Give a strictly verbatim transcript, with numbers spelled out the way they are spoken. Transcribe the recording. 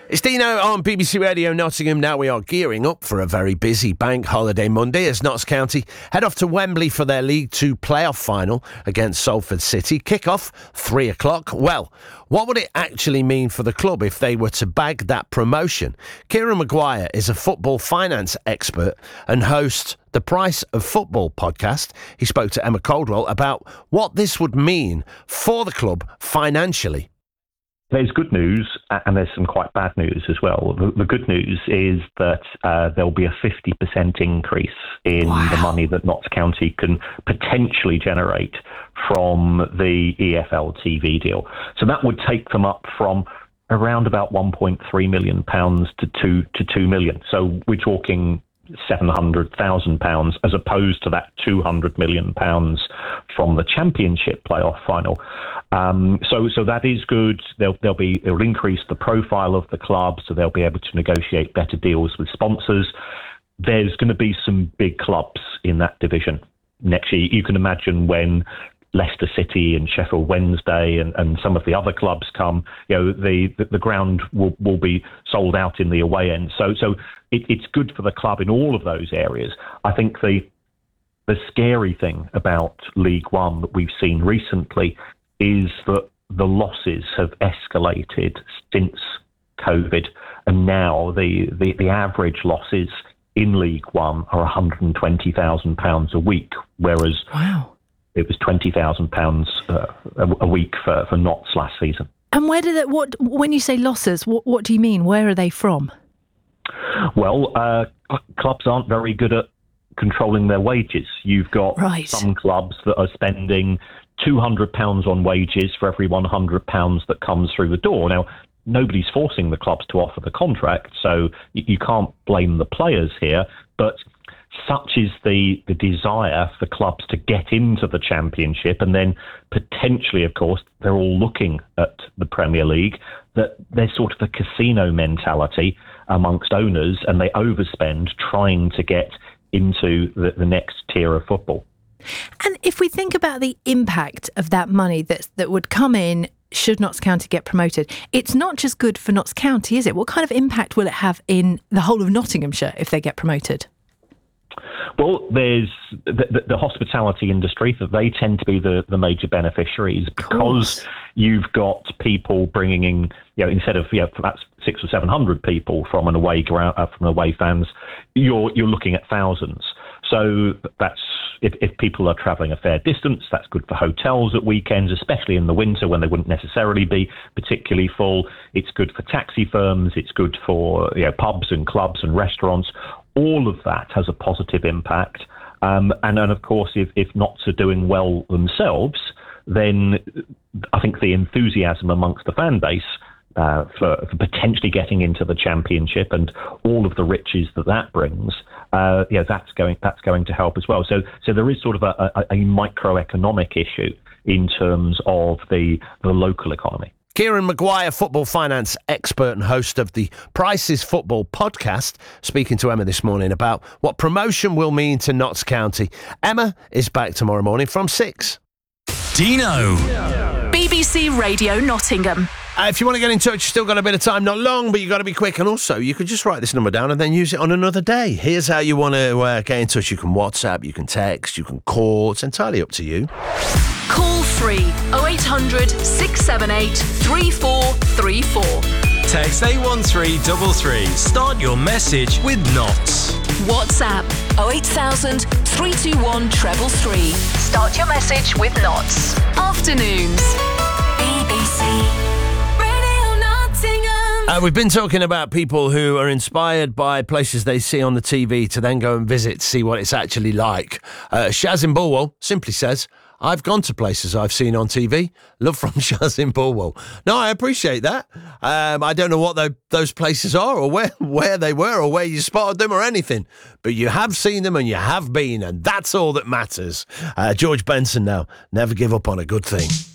It's Dino on B B C Radio Nottingham. Now we are gearing up for a very busy bank holiday Monday as Notts County head off to Wembley for their League Two playoff final against Salford City. Kick-off, three o'clock. Well, what would it actually mean for the club if they were to bag that promotion? Kieran Maguire is a football finance expert and hosts the Price of Football podcast. He spoke to Emma Caldwell about what this would mean for the club financially. There's good news and there's some quite bad news as well. The, the good news is that uh, there'll be a fifty percent increase in wow. the money that Notts County can potentially generate from the E F L T V deal. So that would take them up from around about one point three million pounds to two to two million. So we're talking seven hundred thousand pounds as opposed to that two hundred million pounds from the Championship playoff final. Um, so, so that is good. They'll, they'll be, it'll increase the profile of the club, so they'll be able to negotiate better deals with sponsors. There's going to be some big clubs in that division next year. You can imagine when Leicester City and Sheffield Wednesday and, and some of the other clubs come, you know, the, the, the ground will, will be sold out in the away end. So, so it, it's good for the club in all of those areas. I think the, the scary thing about League One that we've seen recently is that the losses have escalated since COVID, and now the, the, the average losses in League One are one hundred twenty thousand pounds a week, whereas wow. it was twenty thousand pounds uh, a, a week for, for Notts last season. And where did that, what, when you say losses, what, what do you mean? Where are they from? Well, uh, clubs aren't very good at controlling their wages. You've got right. some clubs that are spending two hundred pounds on wages for every one hundred pounds that comes through the door. Now, nobody's forcing the clubs to offer the contract, so you, you can't blame the players here, but such is the, the desire for clubs to get into the Championship, and then potentially, of course, they're all looking at the Premier League, that there's sort of a casino mentality amongst owners, and they overspend trying to get into the, the next tier of football. And if we think about the impact of that money that that would come in should Notts County get promoted, it's not just good for Notts County, is it? What kind of impact will it have in the whole of Nottinghamshire if they get promoted? Well, there's the, the, the hospitality industry, that they tend to be the, the major beneficiaries because you've got people bringing in, you know, instead of, you know, that's six or seven hundred people from an away ground, uh, from away fans, you're you're looking at thousands. So that's if, if people are travelling a fair distance, that's good for hotels at weekends, especially in the winter when they wouldn't necessarily be particularly full. It's good for taxi firms. It's good for, you know, pubs and clubs and restaurants. All of that has a positive impact. Um, and then, of course, if, if Notts are doing well themselves, then I think the enthusiasm amongst the fan base uh, for, for potentially getting into the Championship and all of the riches that that brings, uh, yeah, that's going that's going to help as well. So, so there is sort of a, a, a microeconomic issue in terms of the the local economy. Kieran Maguire, football finance expert and host of the Price's Football podcast, speaking to Emma this morning about what promotion will mean to Notts County. Emma is back tomorrow morning from six. Dino. B B C Radio Nottingham. Uh, if you want to get in touch, you've still got a bit of time. Not long, but you've got to be quick. And also, you could just write this number down and then use it on another day. Here's how you want to uh, get in touch. You can WhatsApp, you can text, you can call. It's entirely up to you. Call free oh eight hundred, six seven eight, three four three four. Text eight one three three three. Start your message with Notts. WhatsApp oh eight thousand, three two one, treble three. Start your message with Notts. Afternoons. B B C. Uh, we've been talking about people who are inspired by places they see on the T V to then go and visit to see what it's actually like. Uh, Shaz in Bulwell simply says, I've gone to places I've seen on T V. Love from Shaz in Bulwell. No, I appreciate that. Um, I don't know what the, those places are or where, where they were or where you spotted them or anything. But you have seen them and you have been, and that's all that matters. Uh, George Benson now. Never give up on a good thing.